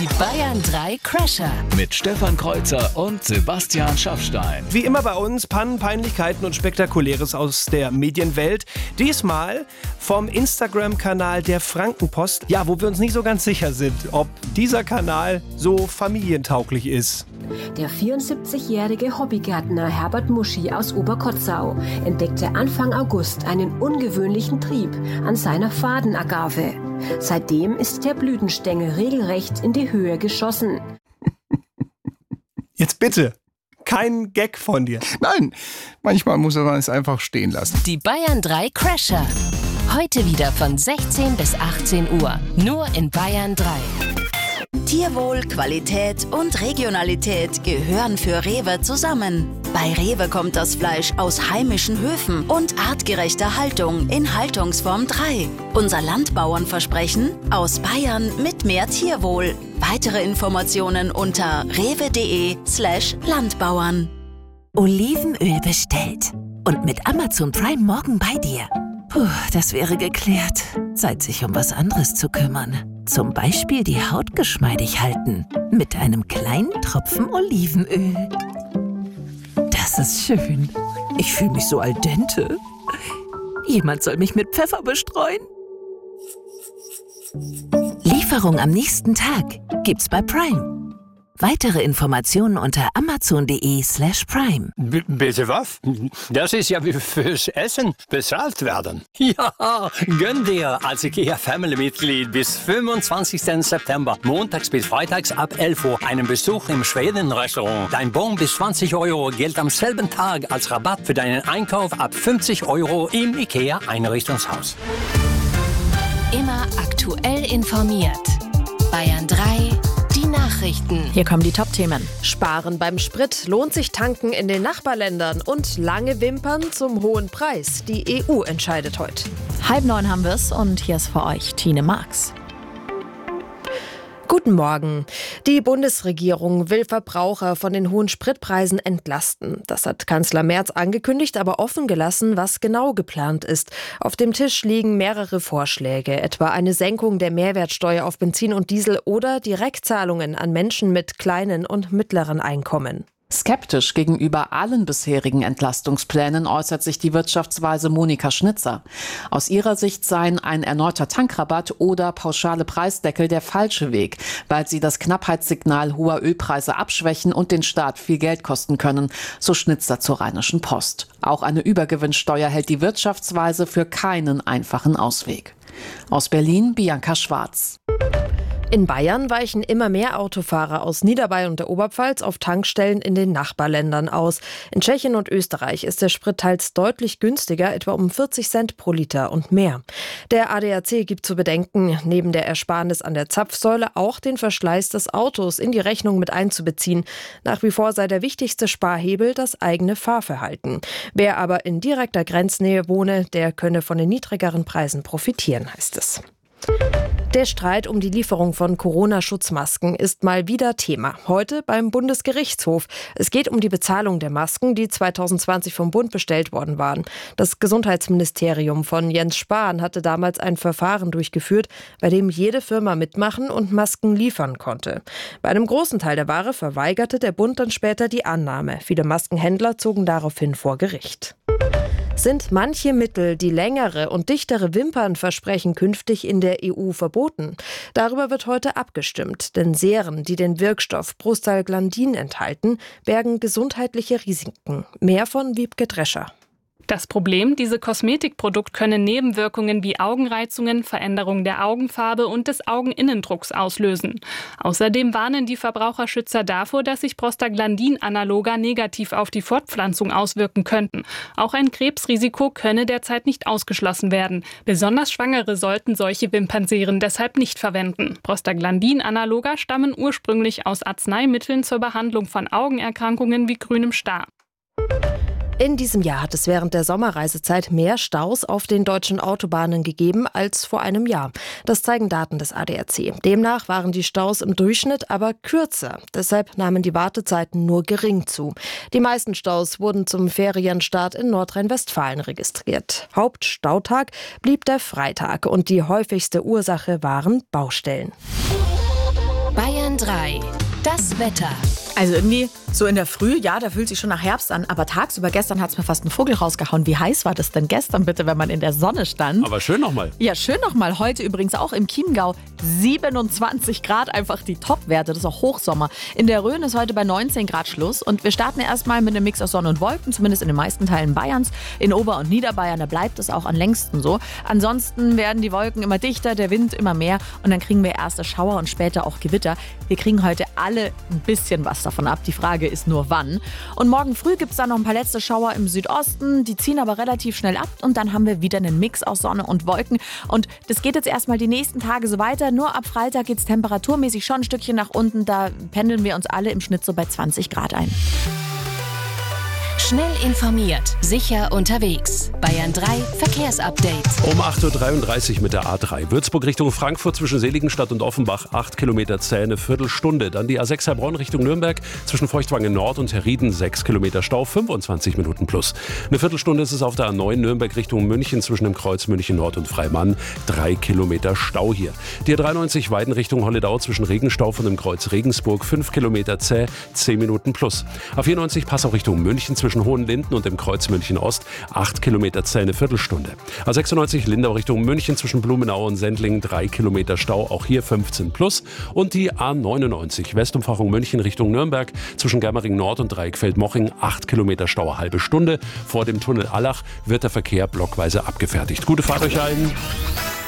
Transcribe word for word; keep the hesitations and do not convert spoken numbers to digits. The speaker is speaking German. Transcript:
Die Bayern drei Crasher. Mit Stefan Kreuzer und Sebastian Schaffstein. Wie immer bei uns Pannen, Peinlichkeiten und Spektakuläres aus der Medienwelt. Diesmal vom Instagram-Kanal der Frankenpost. Ja, wo wir uns nicht so ganz sicher sind, ob dieser Kanal so familientauglich ist. Der vierundsiebzigjährige Hobbygärtner Herbert Muschi aus Oberkotzau entdeckte Anfang August einen ungewöhnlichen Trieb an seiner Fadenagave. Seitdem ist der Blütenstängel regelrecht in die Höhe geschossen. Jetzt bitte, kein Gag von dir. Nein, manchmal muss man es einfach stehen lassen. Die Bayern drei Crasher. Heute wieder von sechzehn bis achtzehn Uhr. Nur in Bayern drei. Tierwohl, Qualität und Regionalität gehören für Rewe zusammen. Bei Rewe kommt das Fleisch aus heimischen Höfen und artgerechter Haltung in Haltungsform drei. Unser Landbauernversprechen: aus Bayern mit mehr Tierwohl. Weitere Informationen unter rewe.de slash Landbauern. Olivenöl bestellt. Und mit Amazon Prime morgen bei dir. Puh, das wäre geklärt. Zeit, sich um was anderes zu kümmern. Zum Beispiel die Haut geschmeidig halten. Mit einem kleinen Tropfen Olivenöl. Das ist schön. Ich fühle mich so al dente. Jemand soll mich mit Pfeffer bestreuen. Lieferung am nächsten Tag gibt's bei Prime. Weitere Informationen unter amazon.de slash prime. B- bitte was? Das ist ja wie fürs Essen bezahlt werden. Ja, gönn dir als IKEA-Family-Mitglied bis fünfundzwanzigsten September, montags bis freitags ab elf Uhr, einen Besuch im Schweden-Restaurant. Dein Bon bis zwanzig Euro gilt am selben Tag als Rabatt für deinen Einkauf ab fünfzig Euro im IKEA-Einrichtungshaus. Immer aktuell informiert. Bayern drei. Nachrichten. Hier kommen die Top-Themen. Sparen beim Sprit, lohnt sich tanken in den Nachbarländern und lange Wimpern zum hohen Preis. Die E U entscheidet heute. Halb neun haben wir es und hier ist für euch Tine Marx. Guten Morgen. Die Bundesregierung will Verbraucher von den hohen Spritpreisen entlasten. Das hat Kanzler Merz angekündigt, aber offen gelassen, was genau geplant ist. Auf dem Tisch liegen mehrere Vorschläge, etwa eine Senkung der Mehrwertsteuer auf Benzin und Diesel oder Direktzahlungen an Menschen mit kleinen und mittleren Einkommen. Skeptisch gegenüber allen bisherigen Entlastungsplänen äußert sich die Wirtschaftsweise Monika Schnitzer. Aus ihrer Sicht seien ein erneuter Tankrabatt oder pauschale Preisdeckel der falsche Weg, weil sie das Knappheitssignal hoher Ölpreise abschwächen und den Staat viel Geld kosten können, so Schnitzer zur Rheinischen Post. Auch eine Übergewinnsteuer hält die Wirtschaftsweise für keinen einfachen Ausweg. Aus Berlin Bianca Schwarz. In Bayern weichen immer mehr Autofahrer aus Niederbayern und der Oberpfalz auf Tankstellen in den Nachbarländern aus. In Tschechien und Österreich ist der Sprit teils deutlich günstiger, etwa um vierzig Cent pro Liter und mehr. Der A D A C gibt zu bedenken, neben der Ersparnis an der Zapfsäule auch den Verschleiß des Autos in die Rechnung mit einzubeziehen. Nach wie vor sei der wichtigste Sparhebel das eigene Fahrverhalten. Wer aber in direkter Grenznähe wohne, der könne von den niedrigeren Preisen profitieren, heißt es. Der Streit um die Lieferung von Corona-Schutzmasken ist mal wieder Thema. Heute beim Bundesgerichtshof. Es geht um die Bezahlung der Masken, die zweitausendzwanzig vom Bund bestellt worden waren. Das Gesundheitsministerium von Jens Spahn hatte damals ein Verfahren durchgeführt, bei dem jede Firma mitmachen und Masken liefern konnte. Bei einem großen Teil der Ware verweigerte der Bund dann später die Annahme. Viele Maskenhändler zogen daraufhin vor Gericht. Sind manche Mittel, die längere und dichtere Wimpern versprechen, künftig in der E U verboten? Darüber wird heute abgestimmt, denn Seren, die den Wirkstoff Prostaglandin enthalten, bergen gesundheitliche Risiken. Mehr von Wiebke Drescher. Das Problem, diese Kosmetikprodukte können Nebenwirkungen wie Augenreizungen, Veränderung der Augenfarbe und des Augeninnendrucks auslösen. Außerdem warnen die Verbraucherschützer davor, dass sich Prostaglandin-Analoga negativ auf die Fortpflanzung auswirken könnten. Auch ein Krebsrisiko könne derzeit nicht ausgeschlossen werden. Besonders Schwangere sollten solche Wimpernseren deshalb nicht verwenden. Prostaglandin-Analoga stammen ursprünglich aus Arzneimitteln zur Behandlung von Augenerkrankungen wie grünem Star. In diesem Jahr hat es während der Sommerreisezeit mehr Staus auf den deutschen Autobahnen gegeben als vor einem Jahr. Das zeigen Daten des A D A C. Demnach waren die Staus im Durchschnitt aber kürzer. Deshalb nahmen die Wartezeiten nur gering zu. Die meisten Staus wurden zum Ferienstart in Nordrhein-Westfalen registriert. Hauptstautag blieb der Freitag und die häufigste Ursache waren Baustellen. Bayern drei. Das Wetter. Also irgendwie so in der Früh, ja, da fühlt sich schon nach Herbst an. Aber tagsüber, gestern hat es mir fast ein Vogel rausgehauen. Wie heiß war das denn gestern bitte, wenn man in der Sonne stand? Aber schön nochmal. Ja, schön nochmal. Heute übrigens auch im Chiemgau siebenundzwanzig Grad, einfach die Top-Werte. Das ist auch Hochsommer. In der Rhön ist heute bei neunzehn Grad Schluss. Und wir starten erstmal mit einem Mix aus Sonne und Wolken, zumindest in den meisten Teilen Bayerns. In Ober- und Niederbayern, da bleibt es auch am längsten so. Ansonsten werden die Wolken immer dichter, der Wind immer mehr. Und dann kriegen wir erste Schauer und später auch Gewitter. Wir kriegen heute alle ein bisschen was davon ab. Die Frage ist nur, wann. Und morgen früh gibt es dann noch ein paar letzte Schauer im Südosten. Die ziehen aber relativ schnell ab. Und dann haben wir wieder einen Mix aus Sonne und Wolken. Und das geht jetzt erstmal die nächsten Tage so weiter. Nur ab Freitag geht es temperaturmäßig schon ein Stückchen nach unten. Da pendeln wir uns alle im Schnitt so bei zwanzig Grad ein. Schnell informiert, sicher unterwegs. Bayern drei Verkehrsupdate. Um acht Uhr dreiunddreißig mit der A drei. Würzburg Richtung Frankfurt zwischen Seligenstadt und Offenbach. acht Kilometer zäh, eine Viertelstunde. Dann die A sechs Heilbronn Richtung Nürnberg zwischen Feuchtwangen Nord und Herrieden. sechs Kilometer Stau, fünfundzwanzig Minuten plus. Eine Viertelstunde ist es auf der A neun Nürnberg Richtung München zwischen dem Kreuz München Nord und Freimann. drei Kilometer Stau hier. Die A dreiundneunzig Weiden Richtung Holledau zwischen Regenstauf und dem Kreuz Regensburg. fünf Kilometer zäh, zehn Minuten plus. A vierundneunzig Passau Richtung München zwischen Hohenlinden und dem Kreuz München Ost. acht Kilometer zäh, eine Viertelstunde. A sechsundneunzig Lindau Richtung München zwischen Blumenau und Sendling. drei Kilometer Stau, auch hier fünfzehn plus. Und die A neunundneunzig Westumfahrung München Richtung Nürnberg zwischen Germering Nord und Dreieckfeld-Moching. acht Kilometer Stau, eine halbe Stunde. Vor dem Tunnel Allach wird der Verkehr blockweise abgefertigt. Gute Fahrt euch allen.